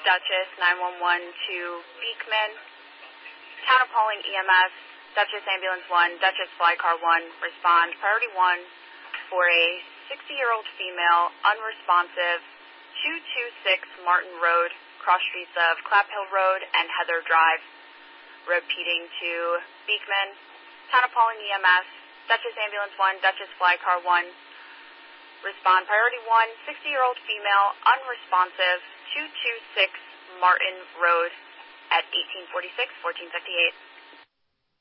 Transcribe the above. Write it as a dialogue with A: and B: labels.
A: Dutchess 911 to Beekman. Town of Pauling EMS, Dutchess Ambulance 1, Dutchess Flycar 1, respond. Priority 1 for a 60-year-old female, unresponsive, 226 Martin Road, cross streets of Clap Hill Road and Heather Drive. Repeating to Beekman. Town of Pauling EMS, Dutchess Ambulance 1, Dutchess Flycar 1, respond. Priority 1, 60-year-old female, unresponsive, 226 Martin Road at 1846, 1458.